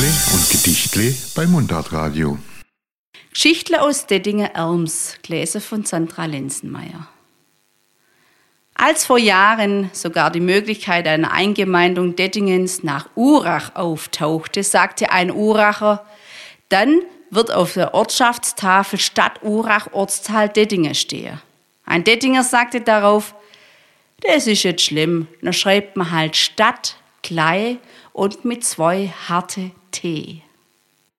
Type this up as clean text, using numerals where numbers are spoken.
und Gedichtle bei Mundartradio. Geschichtle aus Dettingen-Erms, gelesen von Sandra Lenzenmeier. Als vor Jahren sogar die Möglichkeit einer Eingemeindung Dettingens nach Urach auftauchte, sagte ein Uracher, dann wird auf der Ortschaftstafel Stadt Urach Ortsteil Dettingen stehen. Ein Dettinger sagte darauf, das ist jetzt schlimm, dann schreibt man halt Stadt, Klei und mit 2 harte T.